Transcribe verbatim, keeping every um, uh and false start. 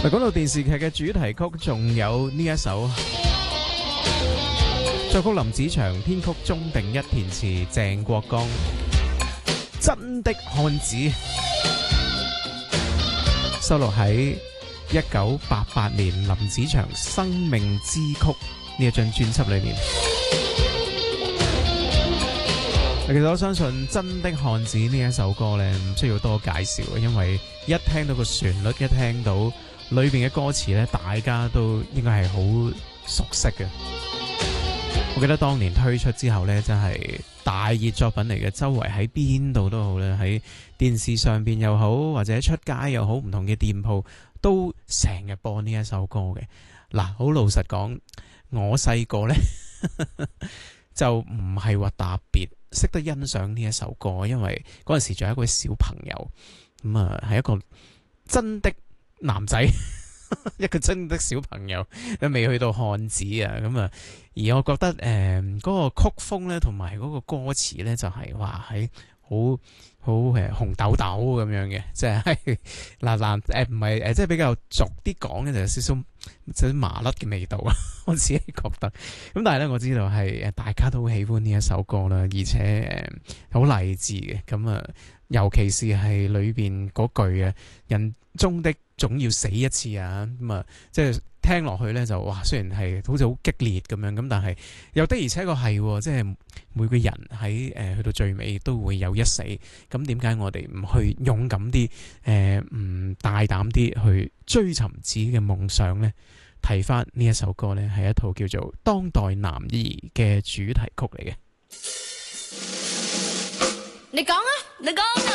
講到電視劇嘅主題曲，仲有呢一首作曲林子祥，編曲鍾定一，填詞鄭國江，真的漢子，收錄喺一九八八年林子祥《生命之曲》呢一張專輯裏面。其實我相信《真的漢子》呢一首歌呢，唔需要多介紹嘅，因為一聽到個旋律，一聽到裏邊嘅歌詞呢，大家都應該係好熟悉嘅。我記得當年推出之後呢，真係大熱作品嚟嘅，周圍喺邊度都好咧，喺電視上邊又好，或者出街又好，唔同嘅店鋪都成日播呢一首歌嘅。嗱，好老實講，我細個呢就唔係話特別識得欣賞呢一首歌，因為嗰陣時仲有一個小朋友，咁啊係一個真的男仔，一個真的小朋友，都未去到漢子啊，咁啊，而我覺得誒嗰、呃嗰個曲風咧，同埋嗰個歌詞咧，就係話喺好好誒紅豆豆咁樣嘅，即係嗱嗱誒唔係誒，即係比較俗啲講嘅，就有少少少少麻甩嘅味道啊，我自己覺得。咁但係咧，我知道係誒大家都好喜歡呢一首歌啦，而且誒好勵志嘅。咁啊，尤其是係裏邊嗰句啊，人終的總要死一次啊，咁啊，即係聽落去咧就哇，雖然係好似好激烈咁樣，咁但係又的而且確係，即係每個人喺誒、呃、去到最尾都會有一死，咁點解我哋唔去勇敢啲，誒唔大膽啲去追尋自己嘅夢想呢？提翻呢一首歌呢，係一套叫做《當代男兒》嘅主題曲嚟嘅。 你講啊，你講。